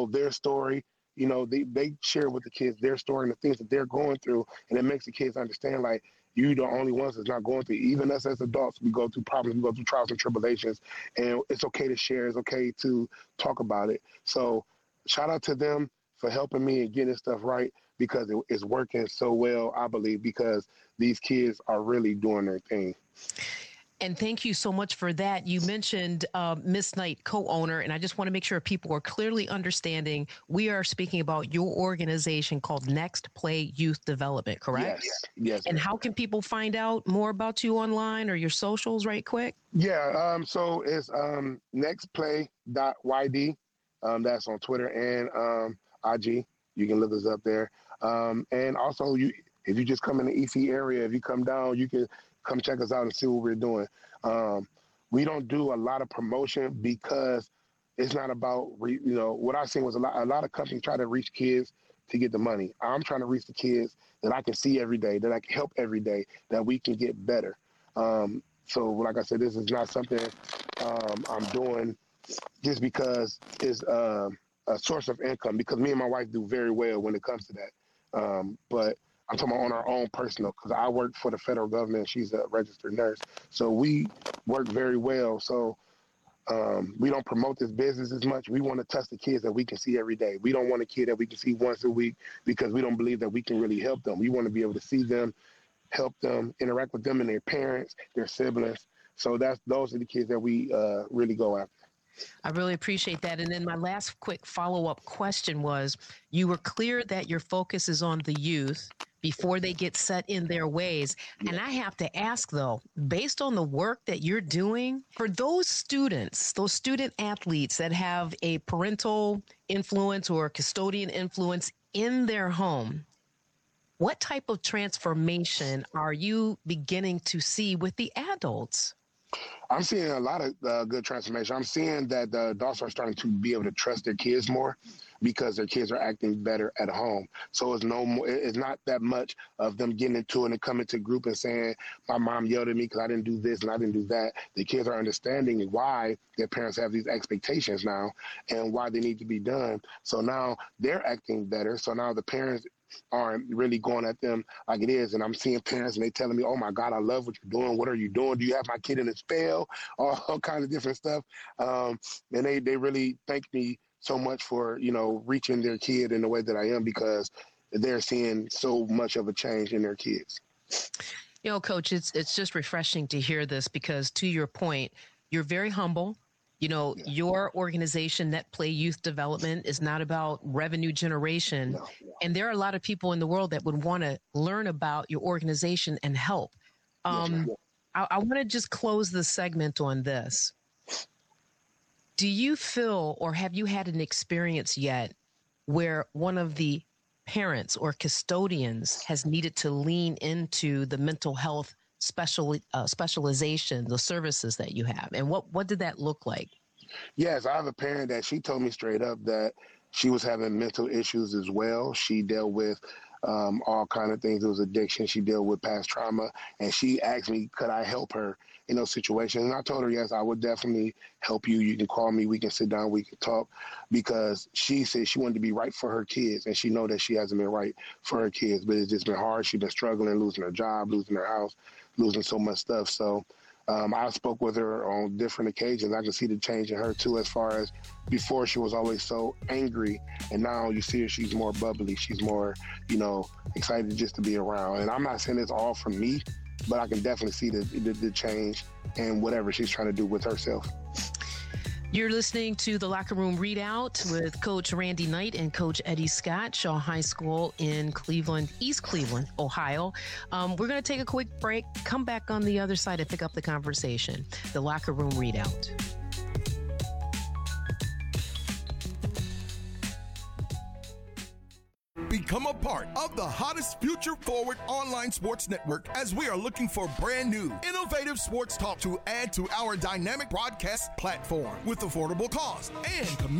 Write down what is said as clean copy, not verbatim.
know their story. You know, they share with the kids their story and the things that they're going through, and it makes the kids understand, like, you the only ones that's not going through. Even us as adults, we go through problems, we go through trials and tribulations, and it's okay to share. It's okay to talk about it. So shout out to them for helping me and getting stuff right, because it's working so well, I believe, because these kids are really doing their thing. And thank you so much for that. You mentioned Miss Knight, co-owner, and I just want to make sure people are clearly understanding. We are speaking about your organization called Next Play Youth Development, correct? Yes. And how can people find out more about you online or your socials right quick? Yeah, so it's nextplay.yd. That's on Twitter and IG. You can look us up there. And also, if you just come in the EC area, if you come down, you can come check us out and see what we're doing. We don't do a lot of promotion because it's not about, what I've seen was a lot of companies try to reach kids to get the money. I'm trying to reach the kids that I can see every day, that I can help every day, that we can get better. So like I said, this is not something I'm doing just because it's a source of income, because me and my wife do very well when it comes to that. But I'm talking about on our own personal, because I work for the federal government. She's a registered nurse. So we work very well. So we don't promote this business as much. We want to touch the kids that we can see every day. We don't want a kid that we can see once a week, because we don't believe that we can really help them. We want to be able to see them, help them, interact with them and their parents, their siblings. So those are the kids that we really go after. I really appreciate that. And then my last quick follow-up question was, you were clear that your focus is on the youth before they get set in their ways. And I have to ask, though, based on the work that you're doing, for those students, those student athletes that have a parental influence or custodian influence in their home, what type of transformation are you beginning to see with the adults? I'm seeing a lot of good transformation. I'm seeing that the adults are starting to be able to trust their kids more, because their kids are acting better at home. So it's not that much of them getting into it and coming to group and saying, my mom yelled at me because I didn't do this and I didn't do that. The kids are understanding why their parents have these expectations now and why they need to be done. So now they're acting better. So now the parents aren't really going at them like it is. And I'm seeing parents and they telling me, oh my God, I love what you're doing. What are you doing? Do you have my kid in a spell? All kinds of different stuff. And they really thank me so much for, reaching their kid in the way that I am, because they're seeing so much of a change in their kids. Coach, it's just refreshing to hear this, because to your point, you're very humble. Your organization, Net Play Youth Development, is not about revenue generation. No. And there are a lot of people in the world that would want to learn about your organization and help. I want to just close the segment on this. Do you feel, or have you had an experience yet where one of the parents or custodians has needed to lean into the mental health specialization, the services that you have? And what did that look like? Yes, I have a parent that she told me straight up that she was having mental issues as well. She dealt with all kind of things. It was addiction. She dealt with past trauma. And she asked me, could I help her in those situations? And I told her, yes, I would definitely help you. You can call me. We can sit down. We can talk. Because she said she wanted to be right for her kids. And she know that she hasn't been right for her kids. But it's just been hard. She's been struggling, losing her job, losing her house, losing so much stuff. So I spoke with her on different occasions. I can see the change in her, too, as far as before she was always so angry. And now you see her, she's more bubbly. She's more, excited just to be around. And I'm not saying it's all from me, but I can definitely see the change in whatever she's trying to do with herself. You're listening to the Locker Room Readout with Coach Randy Knight and Coach Eddie Scott, Shaw High School in Cleveland, East Cleveland, Ohio. We're going to take a quick break, come back on the other side and pick up the conversation. The Locker Room Readout. Become a part of the hottest future forward online sports network, as we are looking for brand new, innovative sports talk to add to our dynamic broadcast platform with affordable cost and commitment